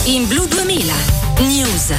In Blu 2000 News.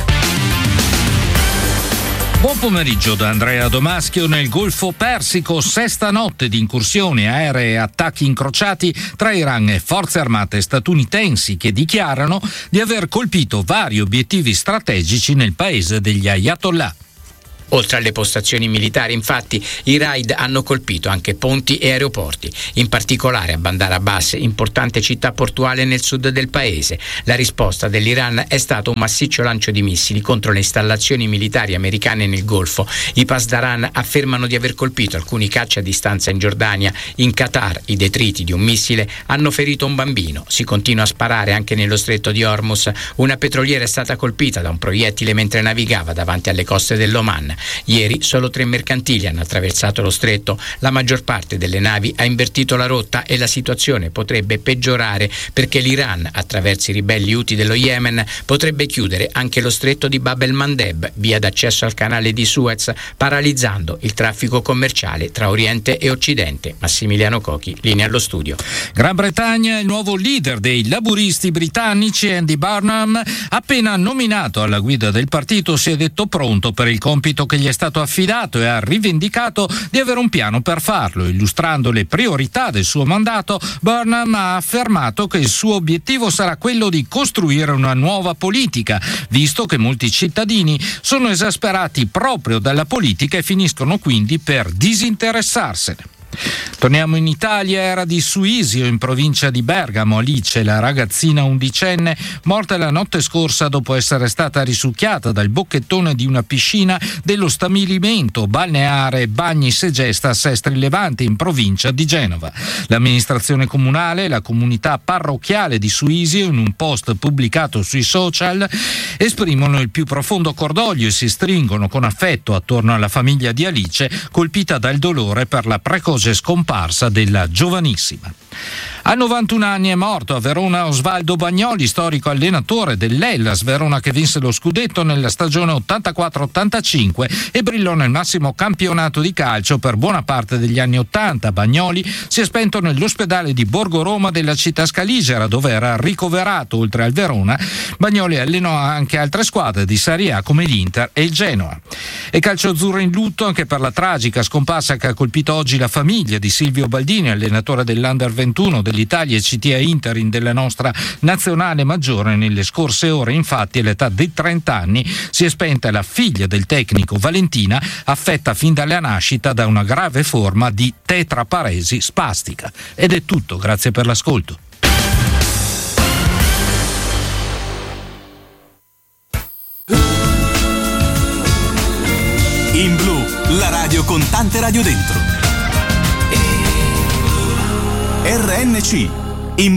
Buon pomeriggio da Andrea Domaschio. Nel Golfo Persico, sesta notte di incursioni aeree e attacchi incrociati tra Iran e forze armate statunitensi che dichiarano di aver colpito vari obiettivi strategici nel paese degli Ayatollah. Oltre alle postazioni militari, infatti, i raid hanno colpito anche ponti e aeroporti, in particolare a Bandar Abbas, importante città portuale nel sud del paese. La risposta dell'Iran è stato un massiccio lancio di missili contro le installazioni militari americane nel Golfo. I Pasdaran affermano di aver colpito alcuni caccia a distanza in Giordania. In Qatar i detriti di un missile hanno ferito un bambino. Si continua a sparare anche nello stretto di Hormuz. Una petroliera è stata colpita da un proiettile mentre navigava davanti alle coste dell'Oman. Ieri solo 3 mercantili hanno attraversato lo stretto. La maggior parte delle navi ha invertito la rotta e la situazione potrebbe peggiorare perché l'Iran, attraverso i ribelli Houthi dello Yemen, potrebbe chiudere anche lo stretto di Bab el-Mandeb, via d'accesso al canale di Suez, paralizzando il traffico commerciale tra Oriente e Occidente. Massimiliano Cochi, linea allo studio. Gran Bretagna, il nuovo leader dei laburisti britannici, Andy Burnham, appena nominato alla guida del partito, si è detto pronto per il compito che gli è stato affidato e ha rivendicato di avere un piano per farlo. Illustrando le priorità del suo mandato, Burnham ha affermato che il suo obiettivo sarà quello di costruire una nuova politica, visto che molti cittadini sono esasperati proprio dalla politica e finiscono quindi per disinteressarsene. Torniamo in Italia. Era di Suisio, in provincia di Bergamo, Alice, la ragazzina undicenne morta la notte scorsa dopo essere stata risucchiata dal bocchettone di una piscina dello stabilimento balneare Bagni Segesta a Sestri Levante, in provincia di Genova. L'amministrazione comunale e la comunità parrocchiale di Suisio, in un post pubblicato sui social, esprimono il più profondo cordoglio e si stringono con affetto attorno alla famiglia di Alice, colpita dal dolore per la precoce scomparsa della giovanissima. A 91 anni è morto a Verona Osvaldo Bagnoli, storico allenatore dell'Hellas Verona, che vinse lo scudetto nella stagione 84-85 e brillò nel massimo campionato di calcio per buona parte degli anni 80. Bagnoli si è spento nell'ospedale di Borgo Roma della città scaligera, dove era ricoverato. Oltre al Verona, Bagnoli allenò anche altre squadre di Serie A come l'Inter e il Genoa. E calcio azzurro in lutto anche per la tragica scomparsa che ha colpito oggi la famiglia di Silvio Baldini, allenatore dell'Under 21 dell'Italia e CTA Interim della nostra nazionale maggiore. Nelle scorse ore, infatti, all'età di 30 anni si è spenta la figlia del tecnico, Valentina, affetta fin dalla nascita da una grave forma di tetraparesi spastica. Ed è tutto, grazie per l'ascolto. In Blu, la radio con tante radio dentro. RNC